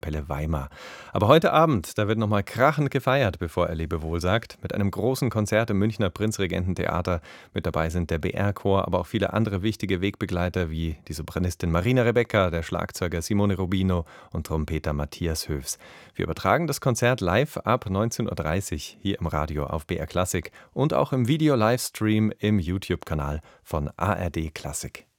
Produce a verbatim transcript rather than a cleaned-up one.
Kapelle Weimar. Aber heute Abend, da wird nochmal krachend gefeiert, bevor er Lebewohl sagt, mit einem großen Konzert im Münchner Prinzregententheater. Mit dabei sind der B R-Chor, aber auch viele andere wichtige Wegbegleiter wie die Sopranistin Marina Rebecca, der Schlagzeuger Simone Rubino und Trompeter Matthias Höfs. Wir übertragen das Konzert live ab neunzehn Uhr dreißig hier im Radio auf B R Klassik und auch im Video-Livestream im YouTube-Kanal von A R D Klassik.